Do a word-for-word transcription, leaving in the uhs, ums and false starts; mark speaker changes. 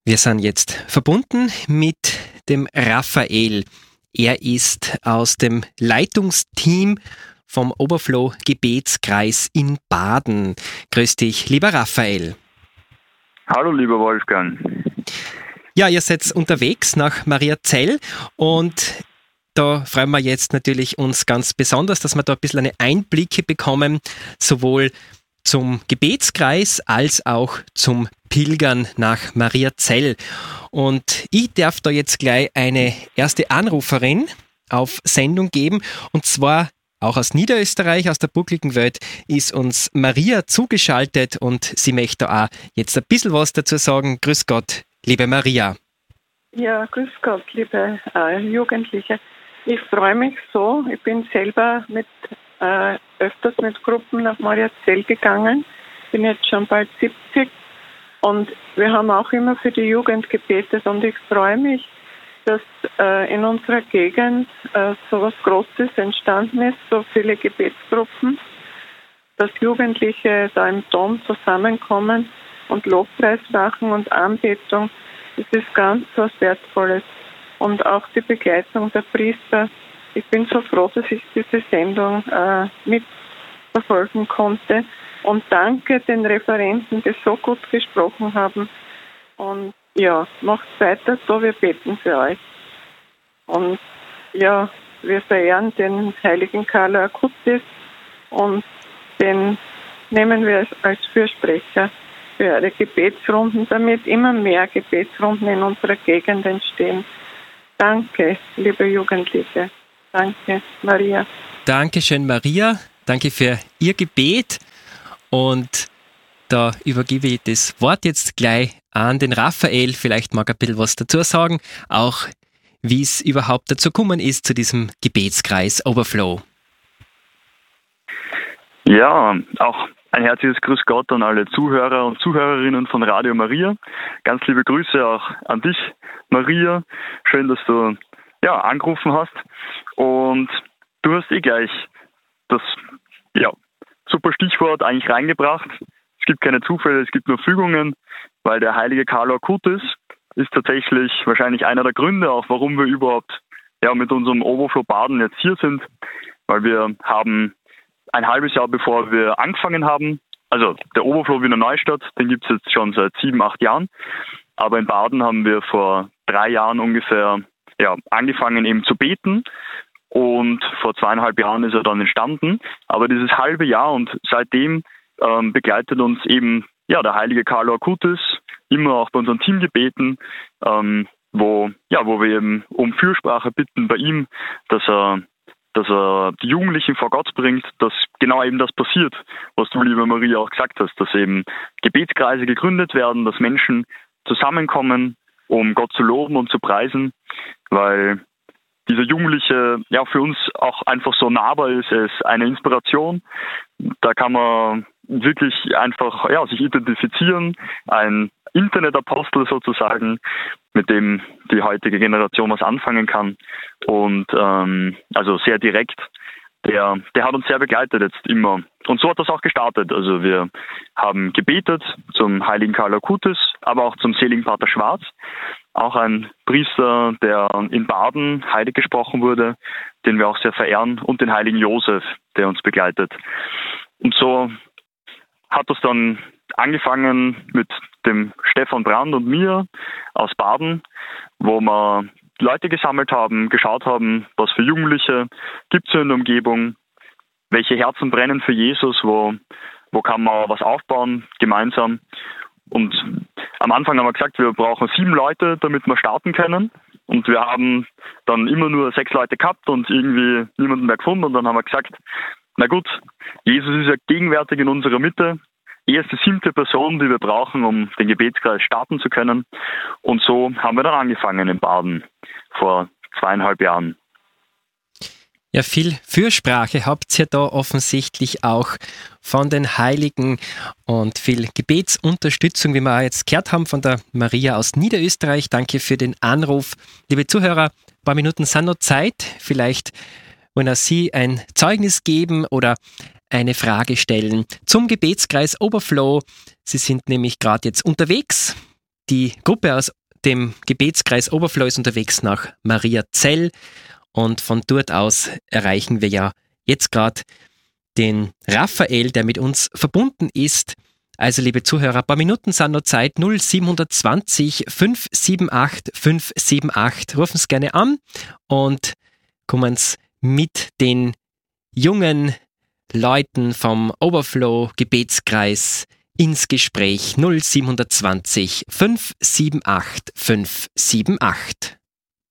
Speaker 1: Wir sind jetzt verbunden mit dem Raphael. Er ist aus dem Leitungsteam vom Overflow Gebetskreis in Baden. Grüß dich, lieber Raphael.
Speaker 2: Hallo, lieber Wolfgang.
Speaker 1: Ja, ihr seid unterwegs nach Mariazell und da freuen wir jetzt natürlich uns ganz besonders, dass wir da ein bisschen eine Einblicke bekommen, sowohl zum Gebetskreis als auch zum Pilgern nach Mariazell. Und ich darf da jetzt gleich eine erste Anruferin auf Sendung geben, und zwar auch aus Niederösterreich, aus der buckligen Welt, ist uns Maria zugeschaltet und sie möchte auch jetzt ein bisschen was dazu sagen. Grüß Gott, liebe Maria.
Speaker 3: Ja, grüß Gott, liebe äh, Jugendliche. Ich freue mich so. Ich bin selber mit äh, öfters mit Gruppen nach Mariazell gegangen. Bin jetzt schon bald siebzig und wir haben auch immer für die Jugend gebetet, und ich freue mich, dass äh, in unserer Gegend äh, so was Großes entstanden ist, so viele Gebetsgruppen, dass Jugendliche da im Dom zusammenkommen und Lobpreis machen und Anbetung. Das ist ganz was Wertvolles. Und auch die Begleitung der Priester. Ich bin so froh, dass ich diese Sendung äh, mitverfolgen konnte. Und danke den Referenten, die so gut gesprochen haben. Und ja, macht weiter so, wir beten für euch. Und ja, wir verehren den heiligen Carlo Acutis und den nehmen wir als, als Fürsprecher für eure Gebetsrunden, damit immer mehr Gebetsrunden in unserer Gegend entstehen. Danke, liebe Jugendliche. Danke, Maria.
Speaker 1: Dankeschön, Maria. Danke für Ihr Gebet. Und da übergebe ich das Wort jetzt gleich an den Raphael. Vielleicht mag er ein bisschen was dazu sagen, auch wie es überhaupt dazu gekommen ist, zu diesem Gebetskreis Overflow.
Speaker 2: Ja, auch ein herzliches Grüß Gott an alle Zuhörer und Zuhörerinnen von Radio Maria. Ganz liebe Grüße auch an dich, Maria. Schön, dass du ja angerufen hast. Und du hast eh gleich das ja, super Stichwort eigentlich reingebracht. Es gibt keine Zufälle, es gibt nur Fügungen, weil der heilige Carlo Acutis ist tatsächlich wahrscheinlich einer der Gründe auch, warum wir überhaupt ja mit unserem Overflow Baden jetzt hier sind. Weil wir haben ein halbes Jahr bevor wir angefangen haben, also der Overflow Wiener Neustadt, den gibt es jetzt schon seit sieben, acht Jahren. Aber in Baden haben wir vor drei Jahren ungefähr ja, angefangen eben zu beten. Und vor zweieinhalb Jahren ist er dann entstanden. Aber dieses halbe Jahr und seitdem ähm, begleitet uns eben ja der heilige Carlo Acutis, immer auch bei unseren Teamgebeten, ähm, wo, ja, wo wir eben um Fürsprache bitten bei ihm, dass er, dass er die Jugendlichen vor Gott bringt, dass genau eben das passiert, was du, liebe Maria, auch gesagt hast, dass eben Gebetskreise gegründet werden, dass Menschen zusammenkommen, um Gott zu loben und zu preisen, weil dieser Jugendliche ja für uns auch einfach so nahbar ist. Er ist eine Inspiration. Da kann man wirklich einfach ja, sich identifizieren. Ein Internetapostel sozusagen, mit dem die heutige Generation was anfangen kann. Und ähm, also sehr direkt. Der, der hat uns sehr begleitet jetzt immer. Und so hat das auch gestartet. Also wir haben gebetet zum heiligen Carlo Acutis, aber auch zum seligen Pater Schwarz. Auch ein Priester, der in Baden heilig gesprochen wurde, den wir auch sehr verehren, und den heiligen Josef, der uns begleitet. Und so hat das dann angefangen mit dem Stefan Brand und mir aus Baden, wo wir Leute gesammelt haben, geschaut haben, was für Jugendliche gibt es in der Umgebung, welche Herzen brennen für Jesus, wo, wo kann man was aufbauen gemeinsam. Und am Anfang haben wir gesagt, wir brauchen sieben Leute, damit wir starten können. Und wir haben dann immer nur sechs Leute gehabt und irgendwie niemanden mehr gefunden. Und dann haben wir gesagt, na gut, Jesus ist ja gegenwärtig in unserer Mitte. Er ist die siebte Person, die wir brauchen, um den Gebetskreis starten zu können. Und so haben wir dann angefangen in Baden vor zweieinhalb Jahren.
Speaker 1: Ja, viel Fürsprache habt ihr da offensichtlich auch von den Heiligen und viel Gebetsunterstützung, wie wir auch jetzt gehört haben von der Maria aus Niederösterreich. Danke für den Anruf. Liebe Zuhörer, ein paar Minuten sind noch Zeit. Vielleicht wollen auch Sie ein Zeugnis geben oder eine Frage stellen zum Gebetskreis Overflow. Sie sind nämlich gerade jetzt unterwegs. Die Gruppe aus dem Gebetskreis Overflow ist unterwegs nach Mariazell und von dort aus erreichen wir ja jetzt gerade den Raphael, der mit uns verbunden ist. Also liebe Zuhörer, ein paar Minuten sind noch Zeit. null sieben zwei null fünf sieben acht fünf sieben acht. Rufen Sie gerne an und kommen Sie mit den jungen Leuten vom Overflow Gebetskreis ins Gespräch. null sieben zwei null fünf sieben acht fünf sieben acht.